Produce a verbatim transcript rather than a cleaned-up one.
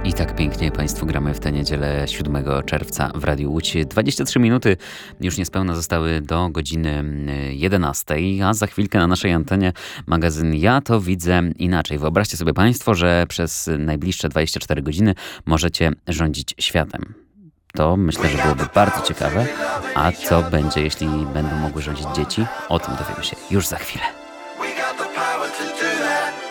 I tak pięknie Państwu gramy w tę niedzielę siódmego czerwca w Radiu Łódź. dwadzieścia trzy minuty już niespełna zostały do godziny jedenastej, a za chwilkę na naszej antenie magazyn Ja to widzę inaczej. Wyobraźcie sobie Państwo, że przez najbliższe dwadzieścia cztery godziny możecie rządzić światem. To myślę, że byłoby bardzo ciekawe. A co będzie, jeśli będą mogły rządzić dzieci? O tym dowiemy się już za chwilę. We got the power to do that.